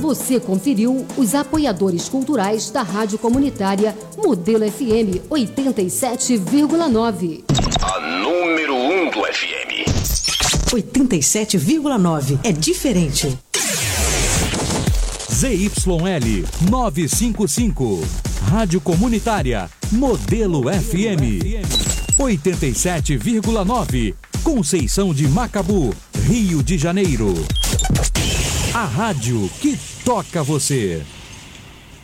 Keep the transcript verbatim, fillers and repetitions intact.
Você conferiu os apoiadores culturais da Rádio Comunitária Modelo F M oitenta e sete vírgula nove. A número um do F M. oitenta e sete vírgula nove. É diferente. Z Y L novecentos e cinquenta e cinco. Rádio Comunitária Modelo F M. oitenta e sete vírgula nove. Conceição de Macabu, Rio de Janeiro. A rádio que toca você.